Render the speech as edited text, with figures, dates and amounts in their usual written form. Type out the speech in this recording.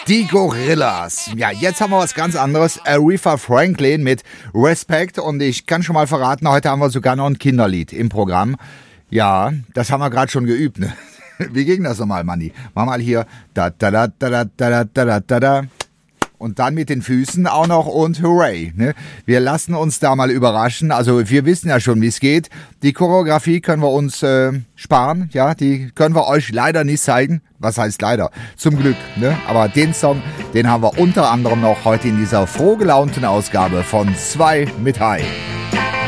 Die Gorillas. Ja, jetzt haben wir was ganz anderes. Aretha Franklin mit Respect. Und ich kann schon mal verraten, heute haben wir sogar noch ein Kinderlied im Programm. Ja, das haben wir gerade schon geübt, ne? Wie ging das nochmal, Manni? Mach mal hier. Da, da, da, da, da, da, da, da, da. Und dann mit den Füßen auch noch und hooray. Ne? Wir lassen uns da mal überraschen. Also wir wissen ja schon, wie es geht. Die Choreografie können wir uns sparen. Ja, die können wir euch leider nicht zeigen. Was heißt leider? Zum Glück. Ne? Aber den Song, den haben wir unter anderem noch heute in dieser froh gelaunten Ausgabe von 2 mit High.